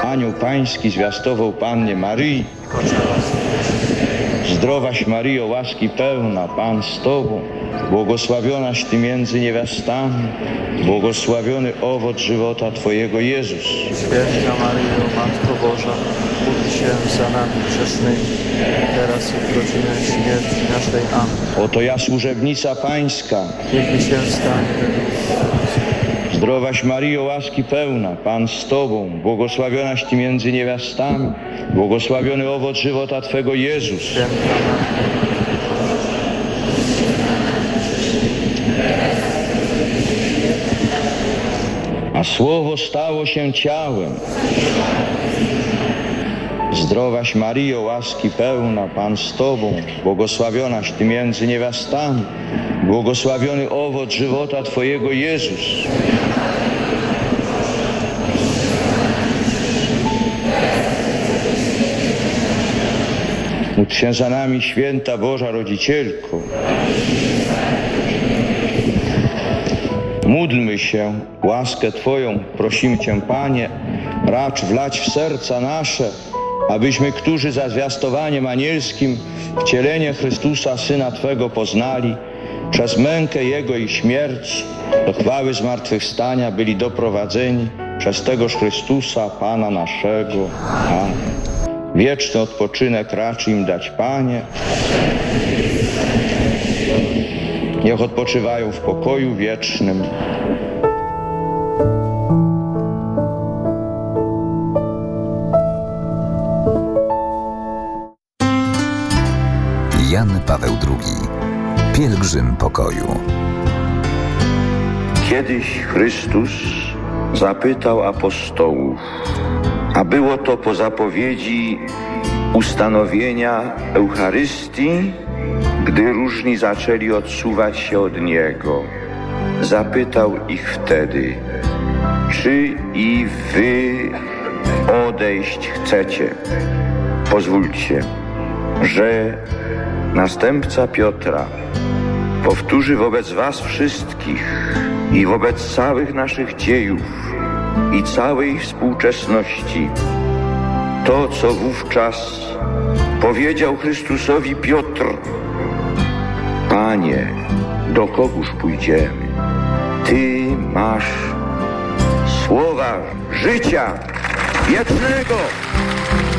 anioł pański zwiastował Pannie Maryi. Zdrowaś Maryjo, łaski pełna, Pan z Tobą, błogosławionaś Ty między niewiastami, błogosławiony owoc żywota Twojego Jezus. Święta Maryjo, Matko Boża, módl się za nami grzesznymi, teraz i w godzinę śmierci naszej. Amen. Oto ja, służebnica Pańska. Niech mi się stanie Zdrowaś Maryjo, łaski pełna, Pan z Tobą, błogosławionaś Ty między niewiastami, błogosławiony owoc żywota Twego Jezus. Święta Maryjo. A Słowo stało się ciałem. Zdrowaś Maryjo, łaski pełna, Pan z Tobą, błogosławionaś Ty między niewiastami, błogosławiony owoc żywota Twojego Jezus. Módl się za nami, święta Boża Rodzicielko. Módlmy się, łaskę Twoją prosimy Cię, Panie, racz wlać w serca nasze, abyśmy, którzy za zwiastowaniem anielskim wcielenie Chrystusa, Syna Twego, poznali, przez mękę Jego i śmierć do chwały zmartwychwstania byli doprowadzeni przez tegoż Chrystusa, Pana naszego. Amen. Wieczny odpoczynek racz im dać, Panie. Niech odpoczywają w pokoju wiecznym. Jan Paweł II. Pielgrzym pokoju. Kiedyś Chrystus zapytał apostołów, a było to po zapowiedzi ustanowienia Eucharystii, gdy różni zaczęli odsuwać się od Niego. Zapytał ich wtedy, czy i wy odejść chcecie? Pozwólcie, że następca Piotra powtórzy wobec was wszystkich i wobec całych naszych dziejów i całej współczesności to, co wówczas powiedział Chrystusowi Piotr: Panie, do kogóż pójdziemy? Ty masz słowa życia wiecznego.